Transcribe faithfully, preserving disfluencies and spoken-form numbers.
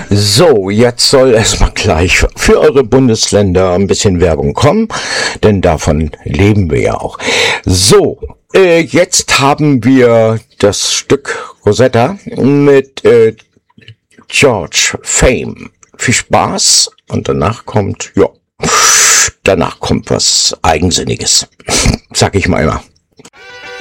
So, jetzt soll erstmal gleich für eure Bundesländer ein bisschen Werbung kommen, denn davon leben wir ja auch. So, äh, jetzt haben wir das Stück Rosetta mit äh, George Fame. Viel Spaß und danach kommt, ja, danach kommt was Eigensinniges, sag ich mal immer.